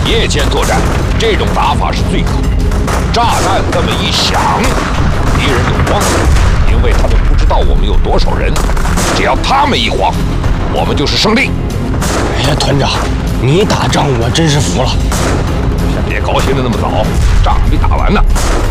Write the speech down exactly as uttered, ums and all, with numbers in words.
夜间作战，这种打法是最好。炸弹这么一响，敌人就慌，因为他们不知道我们有多少人。只要他们一慌，我们就是胜利。 哎呀，团长，你打仗我真是服了。 先别高兴的那么早，仗还没打完呢。